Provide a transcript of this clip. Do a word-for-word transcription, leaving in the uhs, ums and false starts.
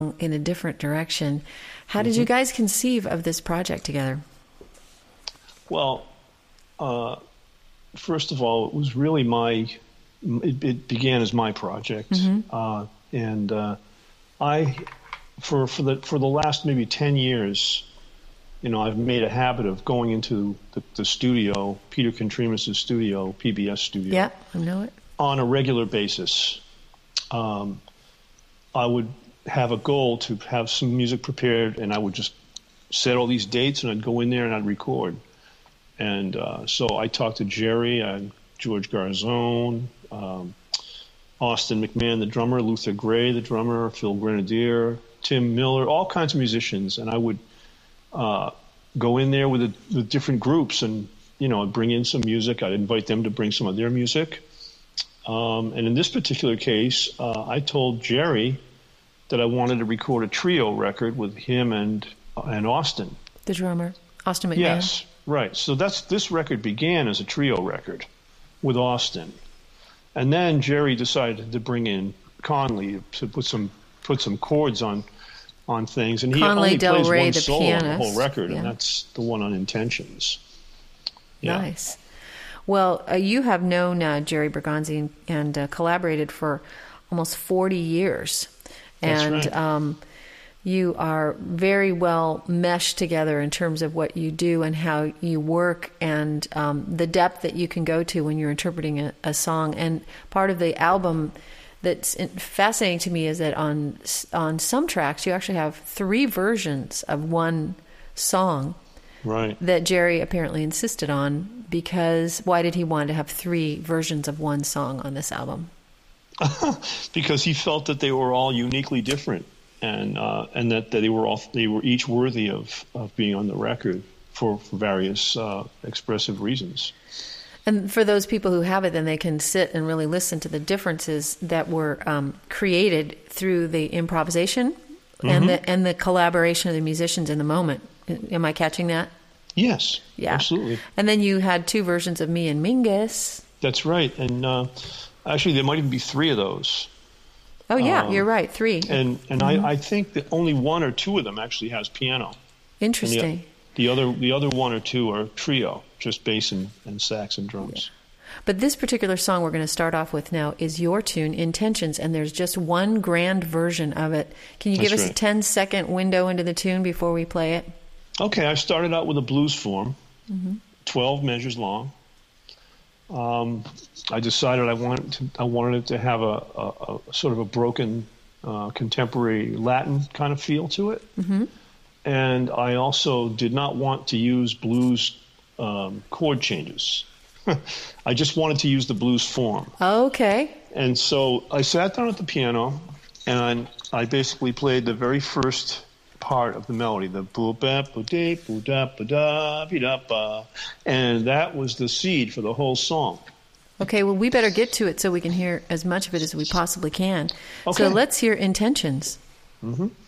in a different direction. How did Mm-hmm. you guys conceive of this project together? Well, uh, first of all, it was really my, it, it began as my project. Mm-hmm. Uh, and uh, I, for, for, the, for the last maybe ten years, you know, I've made a habit of going into the, the studio, Peter Contreras' studio, P B S studio. Yeah, I know it. On a regular basis. Um, I would have a goal to have some music prepared, and I would just set all these dates, and I'd go in there and I'd record. And uh, so I talked to Jerry, uh, George Garzone, um, Austin McMahon, the drummer, Luther Gray, the drummer, Phil Grenadier, Tim Miller, all kinds of musicians. And I would uh, go in there with, a, with different groups and, you know, I'd bring in some music. I'd invite them to bring some of their music. Um, and in this particular case, uh, I told Jerry that I wanted to record a trio record with him and uh, and Austin. The drummer, Austin McMahon. Yes, right. So that's this record began as a trio record with Austin, and then Jerry decided to bring in Conley to put some put some chords on on things, and he Conley only Del plays Rey, one the solo on the pianist. whole record, Yeah. and that's the one on Intentions. Yeah. Nice. Well, uh, you have known uh, Jerry Bergonzi and, and uh, collaborated for almost forty years. And That's right. um, you are very well meshed together in terms of what you do and how you work and um, the depth that you can go to when you're interpreting a, a song. And part of the album that's fascinating to me is that on on some tracks you actually have three versions of one song. Right. That Jerry apparently insisted on, because why did he want to have three versions of one song on this album? Because he felt that they were all uniquely different, and uh, and that, that they were all they were each worthy of, of being on the record for, for various uh, expressive reasons. And for those people who have it, then they can sit and really listen to the differences that were um, created through the improvisation mm-hmm. and the and the collaboration of the musicians in the moment. Am I catching that? Yes, yeah, absolutely. And then you had two versions of Me and Mingus. That's right, and uh, actually there might even be three of those. Oh yeah, um, you're right, three. And and mm-hmm. I, I think that only one or two of them actually has piano. Interesting. The, the other the other one or two are trio, just bass and, and sax and drums. Yeah. But this particular song we're going to start off with now is your tune, Intentions, and there's just one grand version of it. Can you That's give us right. a ten-second window into the tune before we play it? Okay, I started out with a blues form, mm-hmm. twelve measures long. Um, I decided I wanted to, I wanted it to have a, a, a sort of a broken uh, contemporary Latin kind of feel to it. Mm-hmm. And I also did not want to use blues um, chord changes. I just wanted to use the blues form. Okay. And so I sat down at the piano, and I basically played the very first part of the melody, the boo ba boo de boo da ba da be da ba, and that was the seed for the whole song. Okay, well, we better get to it so we can hear as much of it as we possibly can. Okay. So let's hear Intentions. Mm-hmm.